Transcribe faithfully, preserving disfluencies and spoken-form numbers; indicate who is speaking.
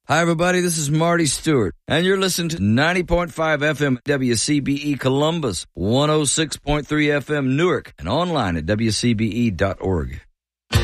Speaker 1: Hi, everybody. This is Marty Stewart, and you're listening to ninety point five F M W C B E Columbus, one oh six point three F M Newark, and online at W C B E dot org.